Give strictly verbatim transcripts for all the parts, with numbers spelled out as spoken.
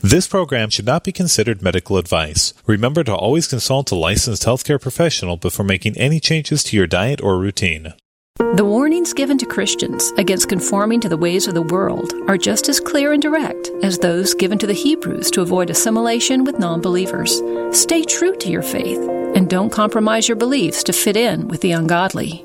This program should not be considered medical advice. Remember to always consult a licensed healthcare professional before making any changes to your diet or routine. The warnings given to Christians against conforming to the ways of the world are just as clear and direct as those given to the Hebrews to avoid assimilation with non-believers. Stay true to your faith and don't compromise your beliefs to fit in with the ungodly.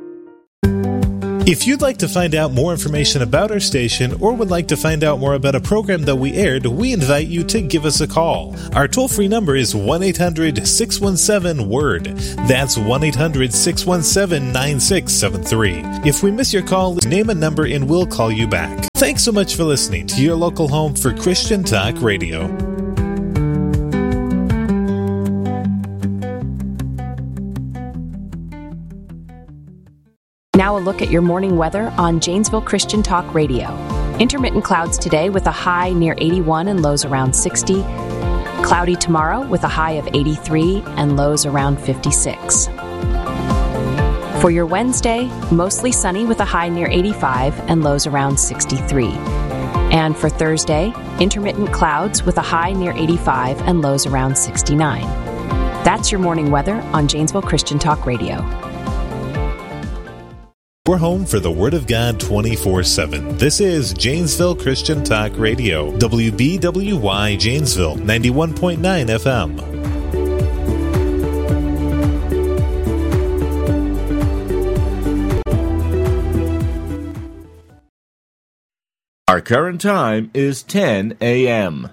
If you'd like to find out more information about our station or would like to find out more about a program that we aired, we invite you to give us a call. Our toll-free number is one eight hundred six one seven word. That's one eight hundred six one seven nine six seven three. If we miss your call, name a number and we'll call you back. Thanks so much for listening to your local home for Christian Talk Radio. Now a look at your morning weather on Janesville Christian Talk Radio. Intermittent clouds today with a high near eighty-one and lows around sixty. Cloudy tomorrow with a high of eighty-three and lows around fifty-six. For your Wednesday, mostly sunny with a high near eighty-five and lows around sixty-three. And for Thursday, intermittent clouds with a high near eighty-five and lows around sixty-nine. That's your morning weather on Janesville Christian Talk Radio. We're home for the Word of God twenty-four seven. This is Janesville Christian Talk Radio, W B W Y Janesville, ninety-one point nine F M. Our current time is ten a.m.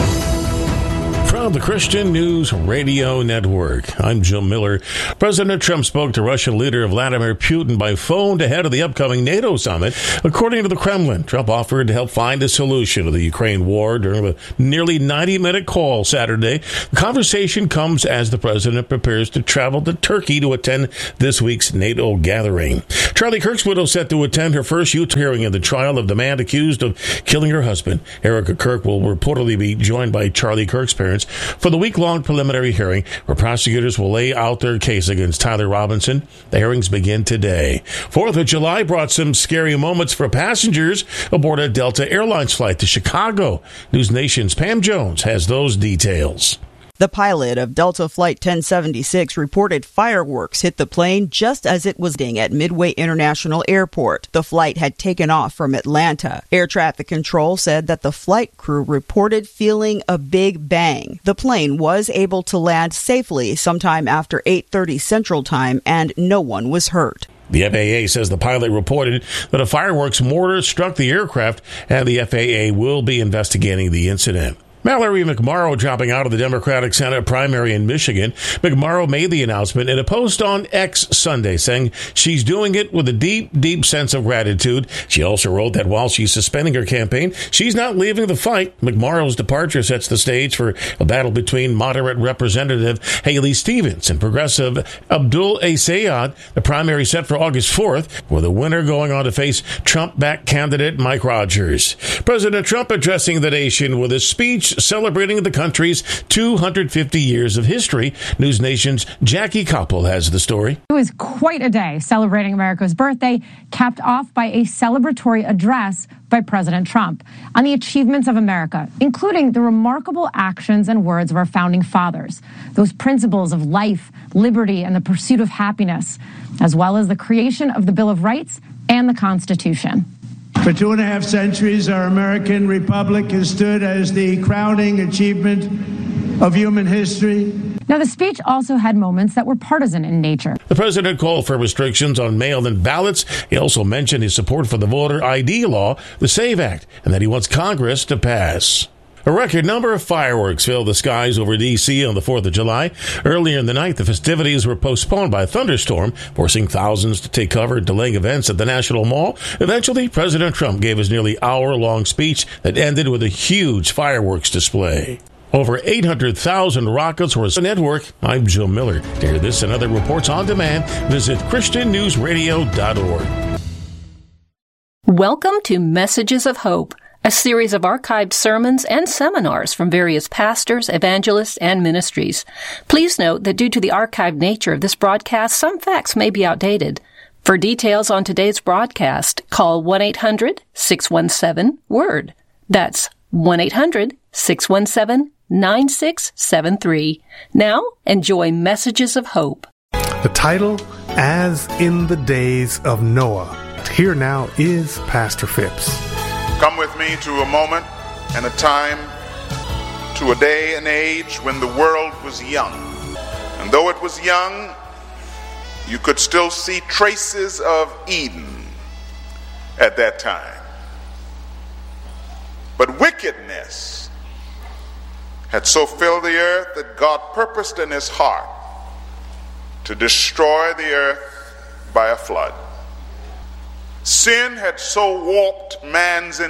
From the Christian News Radio Network, I'm Jim Miller. President Trump spoke to Russian leader Vladimir Putin by phone ahead of the upcoming NATO summit. According to the Kremlin, Trump offered to help find a solution to the Ukraine war during a nearly ninety-minute call Saturday. The conversation comes as the president prepares to travel to Turkey to attend this week's NATO gathering. Charlie Kirk's widow set to attend her first youth hearing in the trial of the man accused of killing her husband. Erica Kirk will reportedly be joined by Charlie Kirk's parents for the week-long preliminary hearing where prosecutors will lay out their case against Tyler Robinson. The hearings begin today. Fourth of July brought some scary moments for passengers aboard a Delta Airlines flight to Chicago. News Nation's Pam Jones has those details. The pilot of Delta Flight ten seventy-six reported fireworks hit the plane just as it was landing at Midway International Airport. The flight had taken off from Atlanta. Air traffic control said that the flight crew reported feeling a big bang. The plane was able to land safely sometime after eight thirty Central Time, and no one was hurt. The F A A says the pilot reported that a fireworks mortar struck the aircraft, and the F A A will be investigating the incident. Mallory McMorrow dropping out of the Democratic Senate primary in Michigan. McMorrow made the announcement in a post on X Sunday, saying she's doing it with a deep, deep sense of gratitude. She also wrote that while she's suspending her campaign, she's not leaving the fight. McMorrow's departure sets the stage for a battle between moderate Representative Haley Stevens and progressive Abdul Assayed. The primary set for August fourth, with the winner going on to face Trump-backed candidate Mike Rogers. President Trump addressing the nation with a speech celebrating the country's two hundred fifty years of history. News Nation's Jackie Koppel has the story. It was quite a day celebrating America's birthday, capped off by a celebratory address by President Trump on the achievements of America, including the remarkable actions and words of our founding fathers, those principles of life, liberty, and the pursuit of happiness, as well as the creation of the Bill of Rights and the Constitution. For two and a half centuries, our American republic has stood as the crowning achievement of human history. Now, the speech also had moments that were partisan in nature. The president called for restrictions on mail-in ballots. He also mentioned his support for the voter I D law, the SAVE Act, and that he wants Congress to pass. A record number of fireworks filled the skies over D C on the fourth of July. Earlier in the night, the festivities were postponed by a thunderstorm, forcing thousands to take cover and delaying events at the National Mall. Eventually, President Trump gave his nearly hour-long speech that ended with a huge fireworks display. Over eight hundred thousand rockets were on the network. I'm Joe Miller. To hear this and other reports on demand, visit Christian News Radio dot org. Welcome to Messages of Hope, a series of archived sermons and seminars from various pastors, evangelists, and ministries. Please note that due to the archived nature of this broadcast, some facts may be outdated. For details on today's broadcast, call one eight hundred six one seven W O R D. That's one eight hundred six one seven, nine six seven three. Now, enjoy Messages of Hope. The title, As in the Days of Noah. Here now is Pastor Phipps. Come with me to a moment and a time, to a day and age when the world was young. And though it was young, you could still see traces of Eden at that time. But wickedness had so filled the earth that God purposed in his heart to destroy the earth by a flood. Sin had so warped man's